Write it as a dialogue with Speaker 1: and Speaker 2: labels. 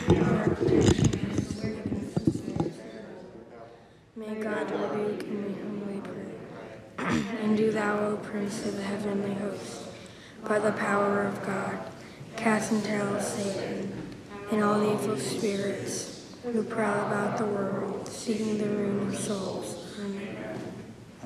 Speaker 1: May God rebuke and we humbly pray. And do thou, O Prince of the heavenly host, by the power of God, cast into hell Satan and all the evil spirits who prowl about the world, seeking the ruin of souls. Amen.